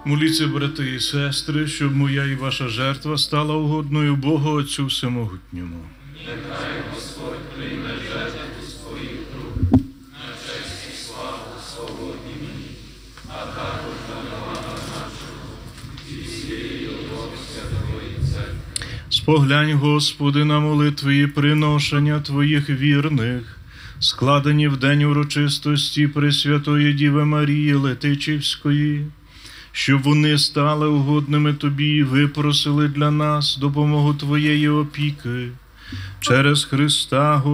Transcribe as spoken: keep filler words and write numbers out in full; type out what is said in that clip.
Моліться, брати і сестри, щоб моя і ваша жертва стала угодною Богу Отцю Всемогутньому. Нехай Господь прийме жертву своїх рук, на честь і славу свободні мені, а також дарована нашого і всієї Бога Святої Церкви. Споглянь, Господи, на молитви і приношення Твоїх вірних, складені в день урочистості Пресвятої Діви Марії Летичівської, щоб вони стали угодними Тобі і випросили для нас допомогу Твоєї опіки через Христа